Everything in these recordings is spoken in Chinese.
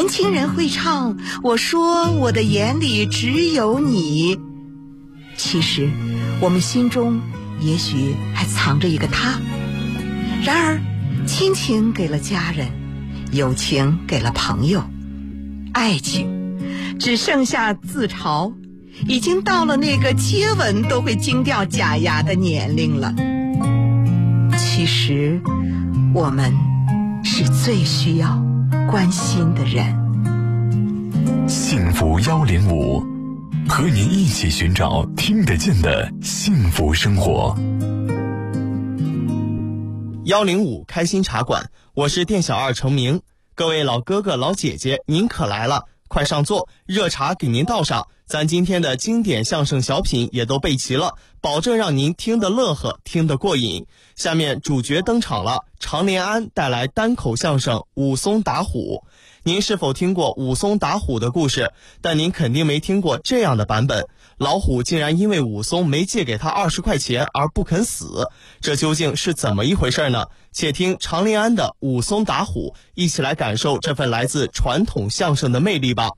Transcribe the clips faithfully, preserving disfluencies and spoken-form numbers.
年轻人会唱我说我的眼里只有你，其实我们心中也许还藏着一个他。然而亲情给了家人，友情给了朋友，爱情只剩下自嘲，已经到了那个接吻都会惊掉假牙的年龄了。其实我们是最需要关心的人。 幸福一零五，和您一起寻找听得见的幸福生活。 一零五开心茶馆，我是店小二程明。各位老哥哥老姐姐，您可来了，快上座，热茶给您倒上。咱今天的经典相声小品也都备齐了，保证让您听得乐呵，听得过瘾。下面主角登场了，常连安带来单口相声《武松打虎》。您是否听过武松打虎的故事？但您肯定没听过这样的版本，老虎竟然因为武松没借给他二十块钱而不肯死，这究竟是怎么一回事呢？且听常连安的《武松打虎》，一起来感受这份来自传统相声的魅力吧。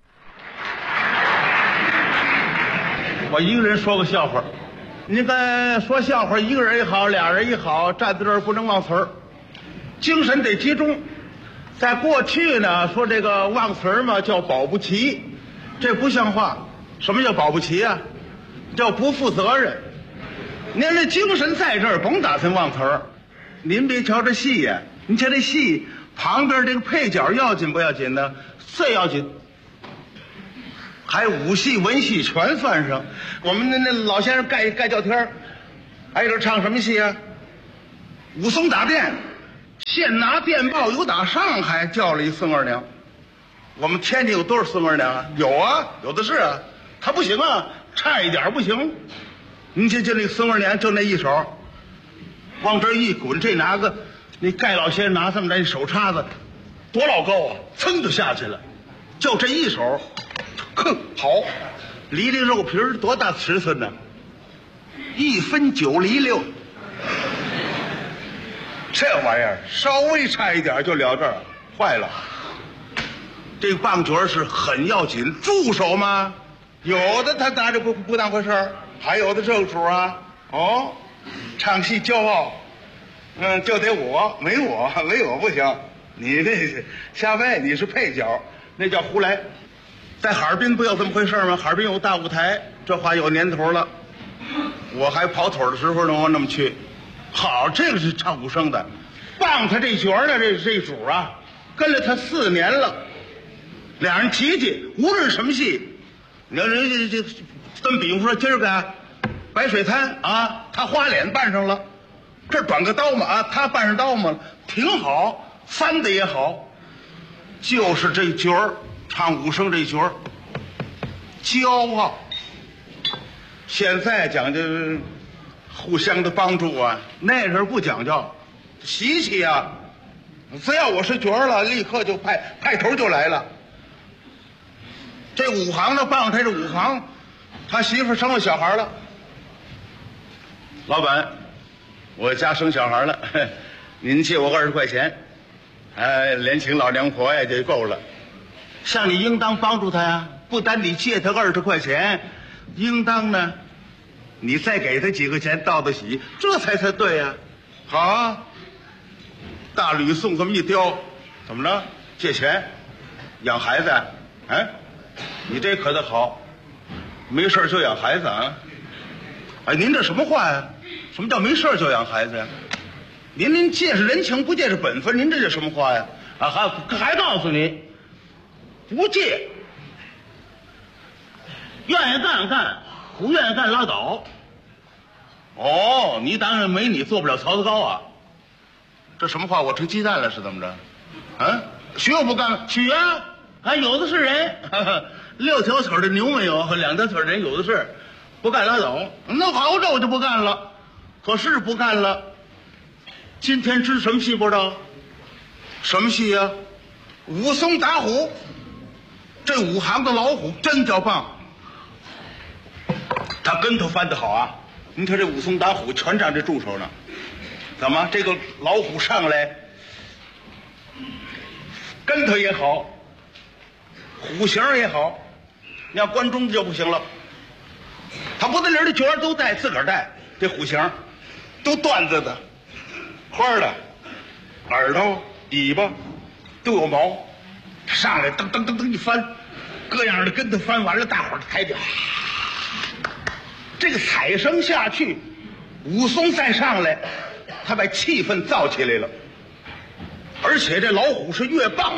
我一个人说个笑话，你看说笑话，一个人也好，俩人也好，站在这儿不能忘词儿，精神得集中。在过去呢，说这个忘词儿嘛，叫保不齐，这不像话。什么叫保不齐啊？叫不负责任。您这精神在这儿，甭打算忘词儿。您别瞧这戏呀，你瞧这戏旁边这个配角要紧不要紧呢？最要紧。还武戏文戏全算上。我们那那老先生盖盖叫天，挨着唱什么戏啊？武松打电，现拿电报有打上海叫了一孙二娘。我们天津有多少孙二娘啊？有啊，有的是啊。他不行啊，差一点不行。您就就那孙二娘就那一手，往这一滚，这拿个那盖老先生拿这么着一手叉子，多老高啊，噌就下去了。就这一手。哼，好，离这肉皮儿多大尺寸呢？一分九厘六，这玩意儿稍微差一点就了这儿，坏了。这个棒角是很要紧，助手嘛，有的他拿着不不当回事儿，还有的正主啊。哦，唱戏骄傲，嗯，就得我，没我，没我不行。你这瞎掰，你是配角，那叫胡来。在哈尔滨不有这么回事吗？哈尔滨有大舞台，这话有年头了。我还跑腿的时候呢，我那么去。好，这个是唱武生的，棒他这角的这这主啊，跟了他四年了。俩人提提，无论什么戏，你要人家这跟比方说今儿个白水滩啊，他花脸扮上了，这短个刀嘛啊，他扮上刀嘛，挺好，翻的也好，就是这角儿。唱武生这角儿，骄傲。现在讲究互相的帮助啊，那时候不讲究，习气啊。只要我是角儿了，立刻就派派头就来了。这武行的帮他这武行，他媳妇生了小孩了。老板，我家生小孩了，您借我二十块钱，哎，连请老娘婆呀就够了。像你应当帮助他呀，不单你借他二十块钱，应当呢，你再给他几个钱道道喜，这才才对呀。好啊，大吕送这么一雕，怎么着？借钱养孩子？哎，你这可得好，没事就养孩子啊！哎，您这什么话呀？什么叫没事就养孩子呀？您您借是人情，不借是本分，您这是什么话呀？啊，还还告诉你。不借，愿意干干，不愿意干拉倒。哦，你当然没你做不了槽子糕啊！这什么话？我吃鸡蛋了是怎么着？啊，许我不干，许啊！啊，有的是人，呵呵六条腿的牛没有，两条腿的人有的是，不干拉倒。那好，这我就不干了。可是不干了。今天知什么戏不知道？什么戏呀？武松打虎。这武行的老虎真叫棒，他跟头翻得好啊！您看这武松打虎全仗这助手呢。怎么这个老虎上来，跟头也好， 虎形也好，你要关中的就不行了。他不得里的角儿都带，自个儿带，这虎形都缎子的、花的，耳朵、尾巴都有毛。上来噔噔噔噔一翻，各样的跟头翻完了，大伙儿抬脚。这个踩声下去，武松再上来，他把气氛造起来了。而且这老虎是越棒，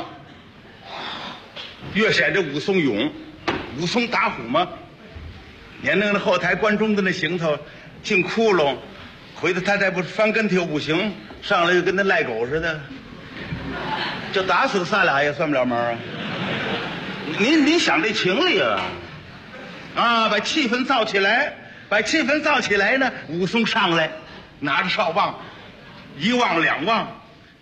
越显这武松勇。武松打虎嘛，年弄的后台关中的那行头进窟窿，回头他再不翻跟头又不行，上来就跟那赖狗似的，就打死仨俩也算不了门啊！您您想这情理啊？啊，把气氛造起来，把气氛造起来呢。武松上来，拿着哨棒，一望两望，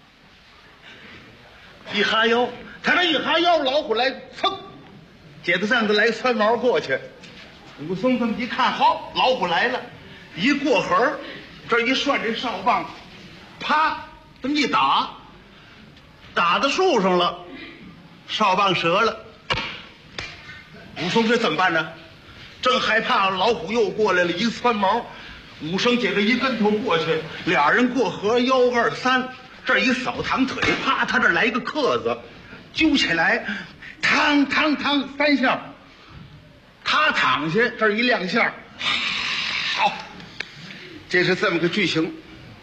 一哈腰，他这一哈腰，老虎来，噌，解子扇子来窜毛过去。武松这么一看，好，老虎来了，一过河，这一涮这哨棒，啪，这么一打，打到树上了，哨棒折了。武松这怎么办呢？正害怕，老虎又过来了，一窜毛，武松解着一跟头过去，俩人过河，幺二三，这一扫堂腿，啪，他这来一个克子，揪起来，嘡嘡嘡三下，他躺下，这一亮相，好，这是这么个剧情。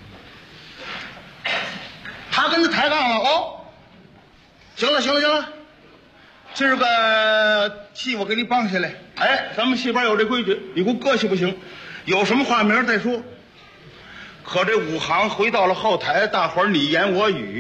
他跟他抬杠了，哦，行了行了行了，今儿个戏我给你绑下来。哎，咱们戏班有这规矩，你给我搁下不行，有什么话明儿再说。可这武行回到了后台，大伙儿你言我语。